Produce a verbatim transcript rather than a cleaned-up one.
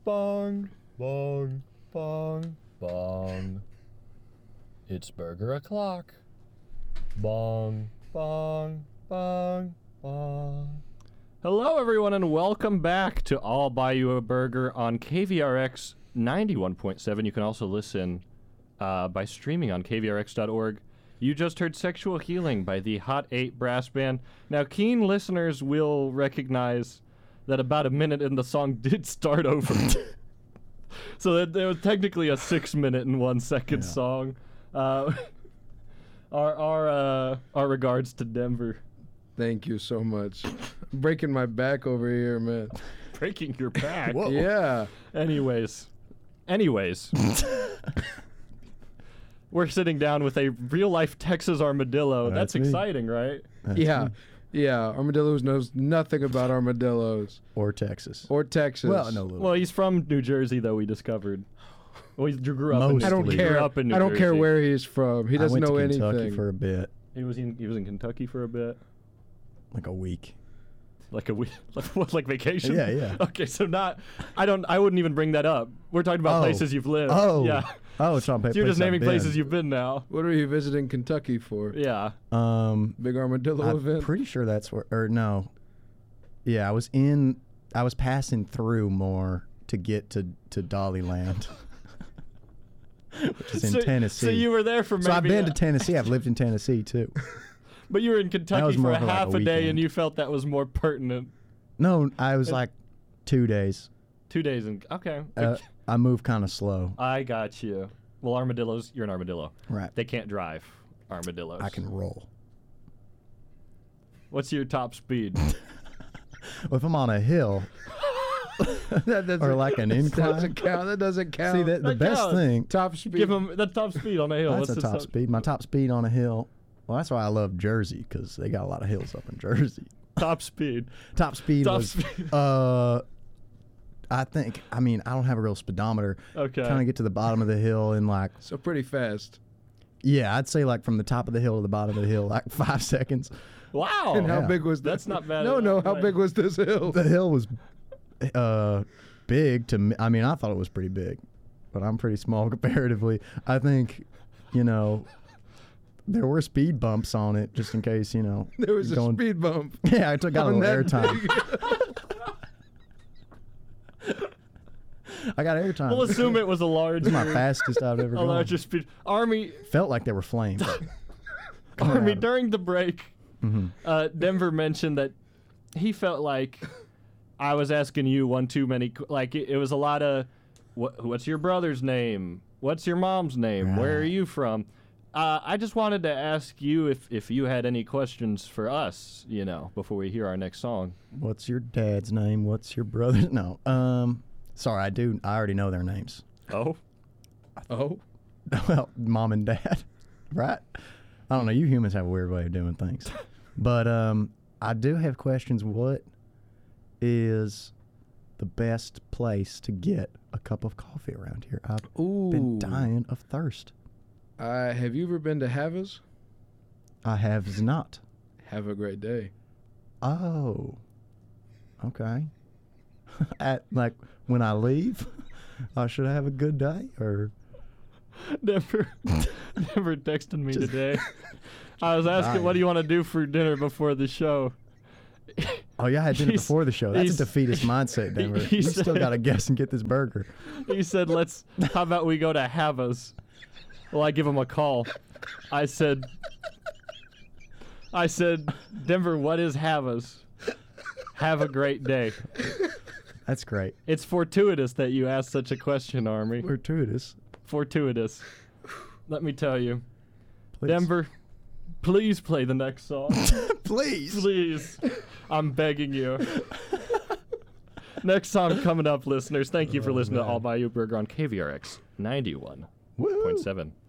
Bong, bong, bong, bong. It's burger o'clock. Bong, bong, bong, bong. Hello, everyone, and welcome back to I'll Buy You a Burger on K V R X ninety-one point seven. You can also listen uh, by streaming on K V R X dot org. You just heard Sexual Healing by the Hot eight Brass Band. Now, keen listeners will recognize that about a minute in the song did start over. So that there was technically a six minute and one second Yeah. song. Uh, our our uh, our regards to Denver. Thank you so much. Breaking my back over here, man. Breaking your back. Whoa. Yeah. Anyways. Anyways. We're sitting down with a real-life Texas armadillo. That's, That's me. exciting, right? That's yeah. me. Yeah. Armadillos knows nothing about armadillos. Or Texas. Or Texas. Well, no, little. Well, he's from New Jersey, though, we discovered. Well, he grew up in New I don't Mostly. He grew care. up in New I don't care Jersey. where he's from. He I doesn't went know to Kentucky anything. for a bit, He was in he was in Kentucky for a bit. like a week. Like a week, like what, like vacation? Yeah, yeah. Okay, so not, I don't, I wouldn't even bring that up. We're talking about Oh. places you've lived. Oh. Yeah. Oh, it's on So you're just naming places you've been now. What are you visiting Kentucky for? Yeah. Um, Big armadillo I'm event? pretty sure that's where. Or no. Yeah, I was in. I was passing through more to get to to Dollyland, which is in so, Tennessee. So you were there for maybe. So I've been a- to Tennessee. I've lived in Tennessee too. But you were in That Kentucky was for more a for like half a a day, weekend. and you felt that was more pertinent. No, I was Uh, like two days. Two days and okay. Uh, I moved kind of slow. I got you. Well, armadillos. You're an armadillo. Right. They can't drive. Armadillos. I can roll. What's your top speed? Well, if I'm on a hill that doesn't, or like an that incline. doesn't count. That doesn't count. See, that, the That best counts. thing. Top speed. Give them the top speed on a hill. That's What's a the top speed. My top speed on a hill. Well, that's why I love Jersey, because they got a lot of hills up in Jersey. Top speed. Top speed Top was, speed. uh, I think, I mean, I don't have a real speedometer. Okay. Kind of get to the bottom of the hill in like, So pretty fast. yeah, I'd say like from the top of the hill to the bottom of the hill, like five seconds. Wow. and how yeah. big was that? That's not bad No, at no. all. How Like- big was this hill? The hill was uh, big to me. I mean, I thought it was pretty big, but I'm pretty small comparatively. I think, you know, there were speed bumps on it just in case, you know. There was a going- speed bump. Yeah, I took out a on little that airtime. I got airtime. We'll assume it was a large. This is my fastest I've ever A gone. larger speed. Army. Felt like they were flames. Coming Army. out of- During the break, Mhm. uh, Denver mentioned that he felt like I was asking you one too many. qu- Like it, it was a lot of, what, what's your brother's name? What's your mom's name? Where are Right. you from? Uh, I just wanted to ask you if, if you had any questions for us, you know, before we hear our next song. What's your dad's name? What's your brother's? No. Um. Sorry, I do. I already know their names. Oh? Oh. Well, mom and dad, right? I don't know. You humans have a weird way of doing things, but um, I do have questions. What is the best place to get a cup of coffee around here? I've Ooh. been dying of thirst. Uh, have you ever been to Havas? I have not. Have a great day. Oh, okay. At like when I leave, I should have a good day, or Denver, Denver texted me Just- today. I was asking, Dying. what do you want to do for dinner before the show? oh yeah, I had dinner He's- before the show. That's a he's- defeatist mindset, Denver. he You still said- got to guess and get this burger. He said, let's, how about we go to Havas? Well, I give him a call. I said, I said, Denver, what is Havas? Have a great day. That's great. It's fortuitous that you asked such a question, Army. Fortuitous. Fortuitous. Let me tell you. Please. Denver, please play the next song. Please. Please. I'm begging you. Next song coming up, listeners. Thank you for Oh, listening man. to I'll Buy You a Burger on K V R X ninety-one point seven. Woo.